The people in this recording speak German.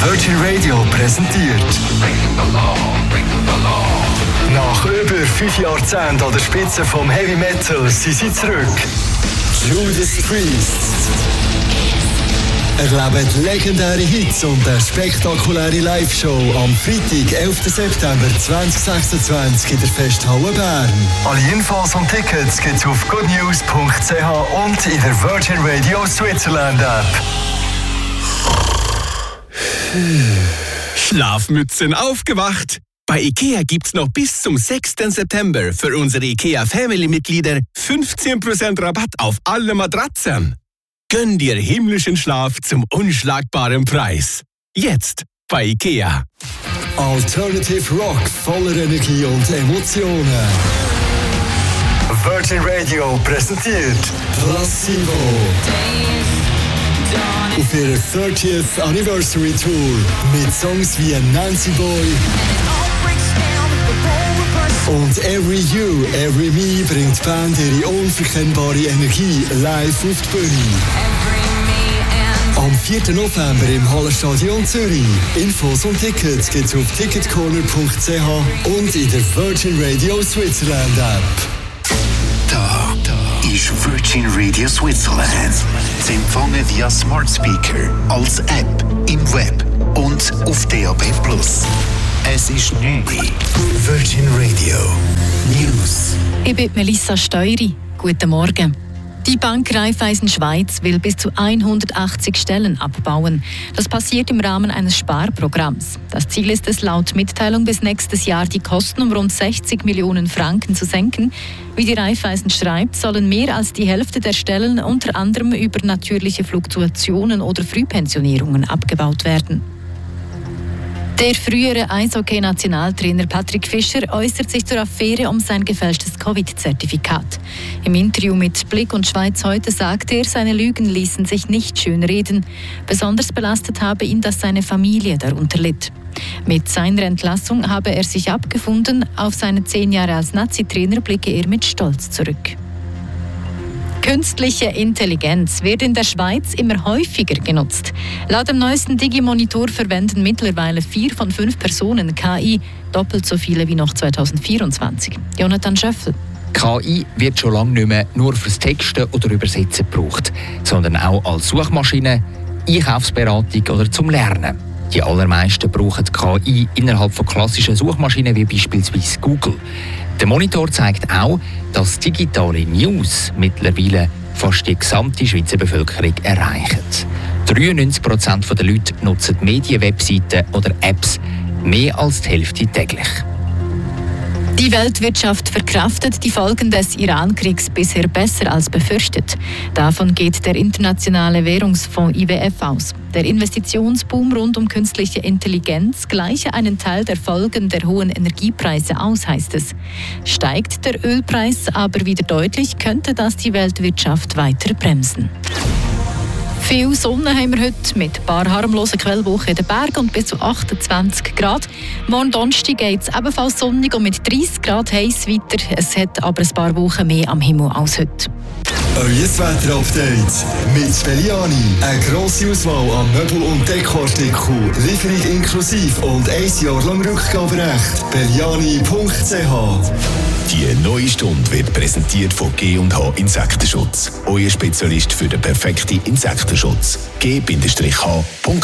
Virgin Radio präsentiert. Nach über 5 Jahrzehnten an der Spitze vom Heavy Metal sind sie zurück. Judas Priest. Erlebt legendäre Hits und eine spektakuläre Live-Show am Freitag, 11. September 2026 in der Festhalle Bern. Alle Infos und Tickets gibt's auf goodnews.ch und in der Virgin Radio Switzerland App. Schlafmützen aufgewacht! Bei IKEA gibt's noch bis zum 6. September für unsere IKEA Family-Mitglieder 15% Rabatt auf alle Matratzen. Gönn dir himmlischen Schlaf zum unschlagbaren Preis. Jetzt bei IKEA. Alternative Rock voller Energie und Emotionen. Virgin Radio präsentiert Placebo. Auf ihrer 30th Anniversary Tour mit Songs wie Nancy Boy und Every You, Every Me bringt die Band ihre unverkennbare Energie live auf die Bühne. Am 4. November im Hallenstadion Zürich. Infos und Tickets gibt's auf ticketcorner.ch und in der Virgin Radio Switzerland App. Da ist Virgin Radio Switzerland. Sie empfangen via Smart Speaker, als App, im Web und auf DAB+. Es ist neu. Virgin Radio News. Ich bin Melissa Steury. Guten Morgen. Die Bank Raiffeisen Schweiz will bis zu 180 Stellen abbauen. Das passiert im Rahmen eines Sparprogramms. Das Ziel ist es, laut Mitteilung bis nächstes Jahr die Kosten um rund 60 Millionen Franken zu senken. Wie die Raiffeisen schreibt, sollen mehr als die Hälfte der Stellen unter anderem über natürliche Fluktuationen oder Frühpensionierungen abgebaut werden. Der frühere Eishockey-Nationaltrainer Patrick Fischer äußert sich zur Affäre um sein gefälschtes Covid-Zertifikat. Im Interview mit Blick und Schweiz heute sagte er, seine Lügen ließen sich nicht schönreden. Besonders belastet habe ihn, dass seine Familie darunter litt. Mit seiner Entlassung habe er sich abgefunden. Auf seine 10 Jahre als Nazi-Trainer blicke er mit Stolz zurück. Künstliche Intelligenz wird in der Schweiz immer häufiger genutzt. Laut dem neuesten Digi-Monitor verwenden mittlerweile 4 von 5 Personen KI, doppelt so viele wie noch 2024. Jonathan Schöffel. KI wird schon lange nicht mehr nur fürs Texten oder Übersetzen gebraucht, sondern auch als Suchmaschine, Einkaufsberatung oder zum Lernen. Die allermeisten brauchen KI innerhalb von klassischen Suchmaschinen wie beispielsweise Google. Der Monitor zeigt auch, dass digitale News mittlerweile fast die gesamte Schweizer Bevölkerung erreichen. 93% der Leute nutzen Medienwebseiten oder Apps mehr als die Hälfte täglich. Die Weltwirtschaft verkraftet die Folgen des Iran-Kriegs bisher besser als befürchtet. Davon geht der Internationale Währungsfonds IWF aus. Der Investitionsboom rund um künstliche Intelligenz gleiche einen Teil der Folgen der hohen Energiepreise aus, heißt es. Steigt der Ölpreis aber wieder deutlich, könnte das die Weltwirtschaft weiter bremsen. Viel Sonne haben wir heute mit ein paar harmlosen Quellwochen in den Bergen und bis zu 28 Grad. Morgen Donnerstag geht es ebenfalls sonnig und mit 30 Grad heiß weiter. Es hat aber ein paar Wochen mehr am Himmel als heute. Euer Wetter-Update mit Belliani. Eine grosse Auswahl an Möbel- und Dekoartikeln. Lieferung inklusive und 1 Jahr lang Rückgaberecht. Belliani.ch. Die neue Stunde wird präsentiert von G&H Insektenschutz. Euer Spezialist für den perfekten Insektenschutz. G-H.ch